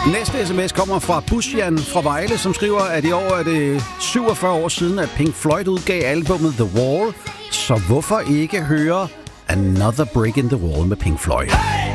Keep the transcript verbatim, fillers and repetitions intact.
Næste sms kommer fra Busjan fra Vejle, som skriver, at i år er det syvogfyrre år siden, at Pink Floyd udgav albumet The Wall. Så hvorfor ikke høre Another Brick in the Wall med Pink Floyd?